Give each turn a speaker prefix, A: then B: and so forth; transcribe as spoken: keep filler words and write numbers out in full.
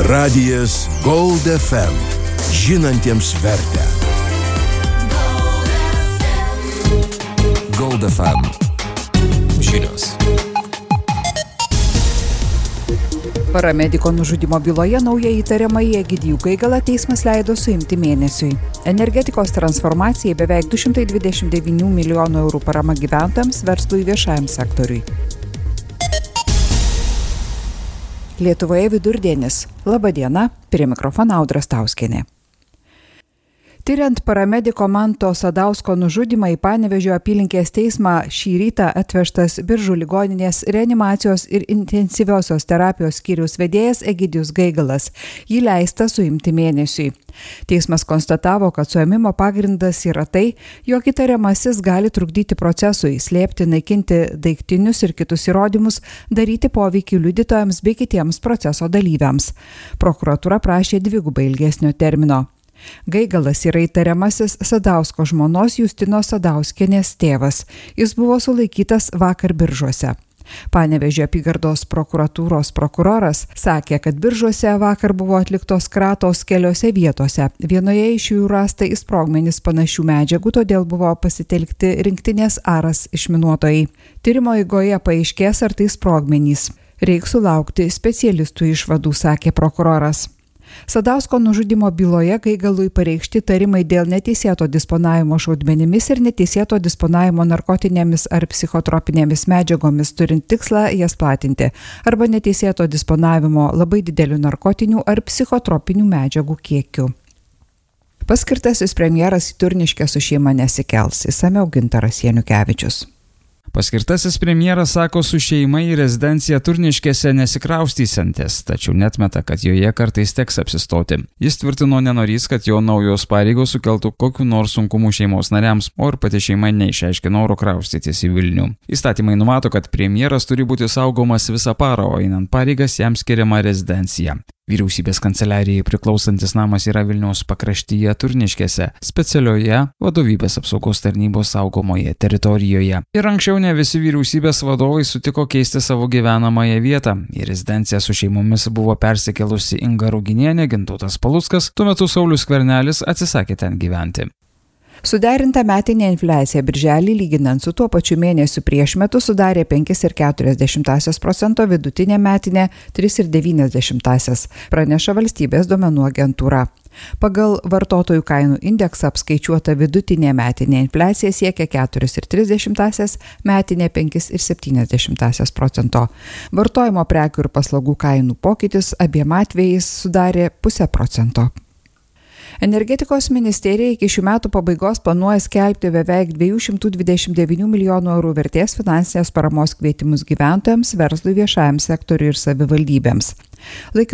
A: Radijas Gold F M. Žinantiems vertę. Gold F M. Žinios.
B: Paramediko nužudymo byloje naują įtariamąjį Egidijų Gaigalą teismas leido suimti mėnesiui. Energetikos transformacijai beveik du šimtai dvidešimt devyni milijonų eurų parama gyventojams, verslui, viešajam sektoriui. Lietuvoje vidurdienis. Labą dieną, prie mikrofono Audra Stauskienė. Tyriant paramediko Manto Sadausko nužudymą į Panevėžio apylinkės teismą šį rytą atvežtas Biržų ligoninės reanimacijos ir intensyviosios terapijos skyriaus vedėjas Egidijus Gaigalas. Jį leista suimti mėnesiui. Teismas konstatavo, kad suėmimo pagrindas yra tai, jog įtariamasis gali trukdyti procesui, slėpti, naikinti daiktinius ir kitus įrodymus, daryti poveikį liudytojams bei kitiems proceso dalyviams. Prokuratūra prašė dvigubai ilgesnio termino. Gaigalas yra įtariamasis Sadausko žmonos Justinos Sadauskienės tėvas. Jis buvo sulaikytas vakar Biržuose. Panevėžio apygardos prokuratūros prokuroras sakė, kad Biržuose vakar buvo atliktos kratos keliose vietose. Vienoje iš jų rasta į sprogmenis panašių medžiagų, todėl buvo pasitelkti rinktinės Aras išminuotojai. Tyrimo eigoje paaiškės, ar tai sprogmenys. Reiks sulaukti specialistų išvadų, sakė prokuroras. Sadausko nužudymo byloje Gaigalui pareikšti tarimai dėl neteisėto disponavimo šaudmenimis ir neteisėto disponavimo narkotinėmis ar psichotropinėmis medžiagomis, turint tikslą jas platinti, arba neteisėto disponavimo labai didelių narkotinių ar psichotropinių medžiagų kiekiu. Paskirtasis premjeras į Turniškę su šeima nesikels, išsamiau Gintaras Janukevičius.
C: Paskirtasis premjeras sako su šeima į rezidenciją Turniškėse nesikraustysiantis, tačiau netmeta, kad joje kartais teks apsistoti. Jis tvirtino nenorys, kad jo naujos pareigos sukeltų kokiu nors sunkumų šeimos nariams, o ir pati šeima neišreiškė noro kraustytis į Vilnių. Įstatymai numato, kad premjeras turi būti saugomas visą parą, o einant pareigas jam skiriama rezidencija. Vyriausybės kanceliarijai priklausantis namas yra Vilniaus pakraštyje Turniškėse, specialioje vadovybės apsaugos tarnybos saugomoje teritorijoje. Ir anksčiau ne visi vyriausybės vadovai sutiko keisti savo gyvenamąją vietą. Į rezidenciją su šeimomis buvo persikėlusi Inga Ruginienė, Gintautas Paluckas, tuo metu Saulius Skvernelis atsisakė ten gyventi.
B: Suderinta metinė infliacija birželį lyginant su tuo pačiu mėnesiu prieš metus sudarė penki ir keturios dešimtosios procento, vidutinė metinė tris ir devynios dešimtosios, praneša valstybės duomenų agentūra. Pagal vartotojų kainų indeksą apskaičiuota vidutinė metinė infliacija siekia keturi ir tris dešimtosios, metinė penki ir septynios dešimtosios procento. Vartojimo prekių ir paslaugų kainų pokytis abiem atvejais sudarė pusę procento. Energetikos ministerija iki šių metų pabaigos planuoja skelbti beveik dviejų šimtų dvidešimt devynių milijonų eurų vertės finansinės paramos kvietimus gyventojams, verslui, viešajam sektoriui ir savivaldybėms. Laikinai